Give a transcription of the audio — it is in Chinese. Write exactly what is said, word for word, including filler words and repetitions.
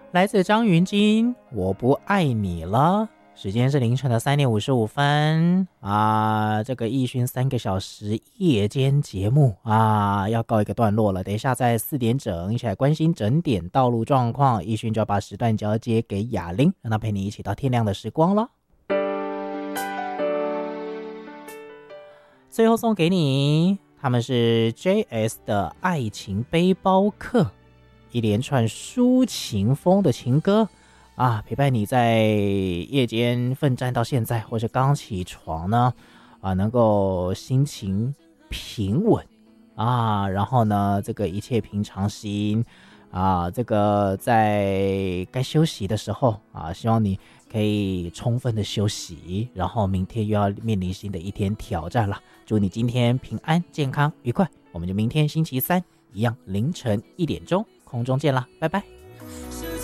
来自张芸京，我不爱你了。时间是凌晨的三点五十五分啊，这个奕迅三个小时夜间节目啊，要告一个段落了。等一下在四点整，一起来关心整点道路状况。奕迅就要把时段交接给雅玲，让她陪你一起到天亮的时光了。最后送给你，他们是 J S 的爱情背包客，一连串抒情风的情歌啊，陪伴你在夜间奋战到现在，或是刚起床呢啊，能够心情平稳啊，然后呢，这个一切平常心啊，这个在该休息的时候啊，希望你可以充分的休息，然后明天又要面临新的一天挑战了。祝你今天平安、健康、愉快，我们就明天星期三一样凌晨一点钟空中见啦，拜拜。